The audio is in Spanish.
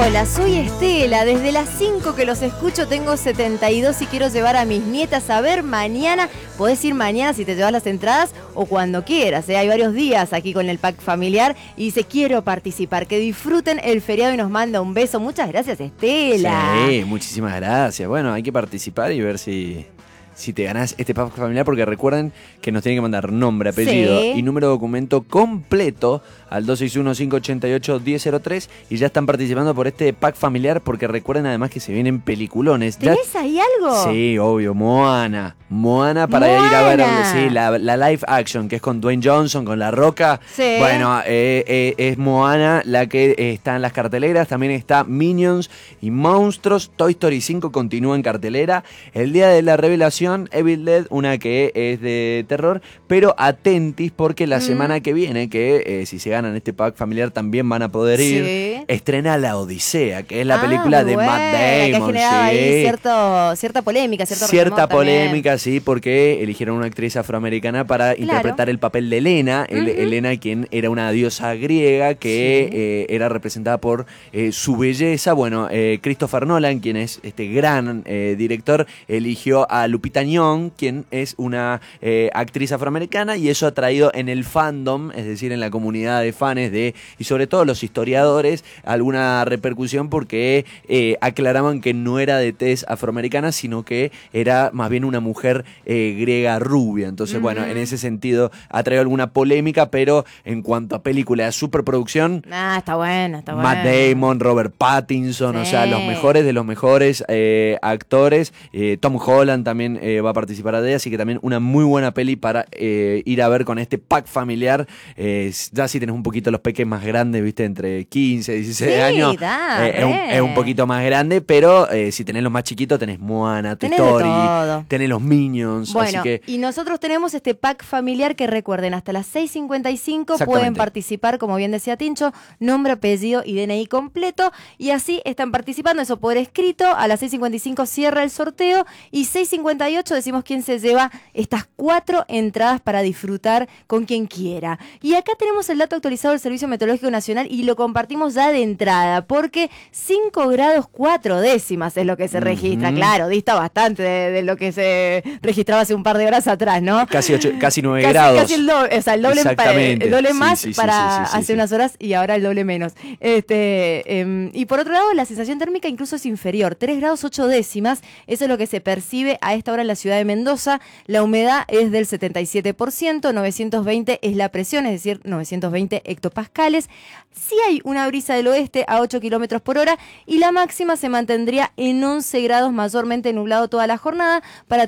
Hola, soy Estela. Desde las 5 que los escucho, tengo 72 y quiero llevar a mis nietas a ver mañana. Podés ir mañana si te llevas las entradas o cuando quieras. Hay varios días aquí con el pack familiar y dice, quiero participar. Que disfruten el feriado y nos manda un beso. Muchas gracias, Estela. Sí, muchísimas gracias. Bueno, hay que participar y ver si te ganás este pack familiar, porque recuerden que nos tienen que mandar nombre, apellido y número de documento completo al 261-588-1003 y ya están participando por este pack familiar, porque recuerden además que se vienen peliculones. ¿Tenés ahí algo? Sí, obvio, Moana para ir a ver, sí, la live action, que es con Dwayne Johnson, con La Roca. Sí. Bueno, es Moana la que está en las carteleras. También está Minions y Monstruos. Toy Story 5 continúa en cartelera. El día de la revelación, Evil Dead, una que es de terror, pero atentis porque la semana que viene, que si se ganan este pack familiar también van a poder ir, estrena La Odisea, que es la película de Matt Damon. Que ha generado ahí cierta polémica, cierta polémica, sí, porque eligieron una actriz afroamericana para interpretar el papel de Helena. Helena, quien era una diosa griega que era representada por su belleza. Bueno, Christopher Nolan, quien es este gran director, eligió a Lupita Nyong'o, quien es una actriz afroamericana, y eso ha traído en el fandom, es decir, en la comunidad de fans y sobre todo los historiadores, alguna repercusión, porque aclaraban que no era de tez afroamericana, sino que era más bien una mujer griega rubia. Entonces, bueno, en ese sentido ha traído alguna polémica, pero en cuanto a película de superproducción, está buena. Matt Damon, Robert Pattinson, o sea, los mejores de los mejores actores. Tom Holland también va a participar de ella, así que también una muy buena peli para ir a ver con este pack familiar. Ya si tenés un poquito los peques más grandes, viste, entre 15 y 16 años, es un poquito más grande, pero si tenés los más chiquitos, tenés Moana, Toy Story, tenés los Minions. Bueno, así que... y nosotros tenemos este pack familiar que recuerden, hasta las 6:55 pueden participar, como bien decía Tincho, nombre, apellido y DNI completo, y así están participando, eso por escrito. A las 6:55 cierra el sorteo y 6:58 decimos quién se lleva estas 4 entradas para disfrutar con quien quiera. Y acá tenemos el dato actualizado del Servicio Meteorológico Nacional y lo compartimos ya de entrada, porque 5 grados 4 décimas es lo que se registra. Claro, dista bastante de lo que se registraba hace un par de horas atrás, ¿no? Casi 9 grados. Casi el doble, o sea, el doble más para hace unas horas y ahora el doble menos. Y por otro lado, la sensación térmica incluso es inferior, 3 grados 8 décimas, eso es lo que se percibe a esta hora en la ciudad de Mendoza. La humedad es del 77%, 920 es la presión, es decir, 920 hectopascales. Sí hay una brisa del oeste a 8 kilómetros por hora y la máxima se mantendría en 11 grados, mayormente nublado toda la jornada, para